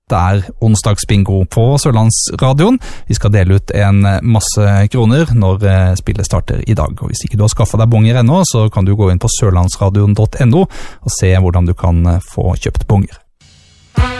Det onsdagsbingo på Sørlandsradioen. Vi skal dele ut en masse kroner når spillet starter i dag. Og hvis ikke du har skaffet deg bonger ennå, så kan du gå inn på sørlandsradioen.no og se hvordan du kan få kjøpt bonger.